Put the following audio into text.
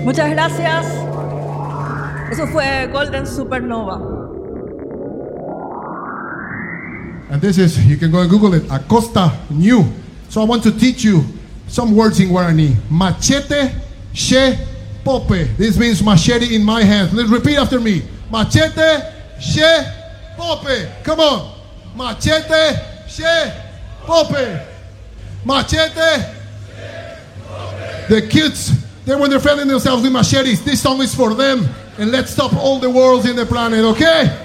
Muchas gracias. Eso fue Golden Supernova. And this is, you can go and Google it, Acosta New. So I want to teach you some words in Guarani. Machete, she, pope. This means machete in my hands. Let's repeat after me. Machete, she, pope. Come on. Machete, she, pope. Machete. The kids, when they're filling themselves with machetes, this song is for them. And let's stop all the wars in the planet, okay?